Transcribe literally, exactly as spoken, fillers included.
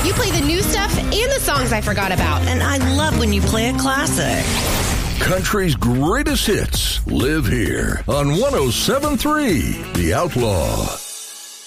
You play the new stuff and the songs I forgot about. And I love when you play a classic. Country's greatest hits live here on one oh seven point three The Outlaw.